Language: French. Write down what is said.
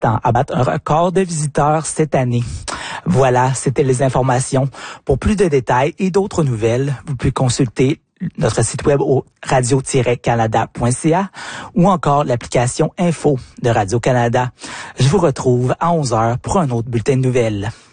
tend à battre un record de visiteurs cette année. Voilà, c'était les informations. Pour plus de détails et d'autres nouvelles, vous pouvez consulter notre site web au radio-canada.ca ou encore l'application Info de Radio-Canada. Je vous retrouve à 11h pour un autre bulletin de nouvelles.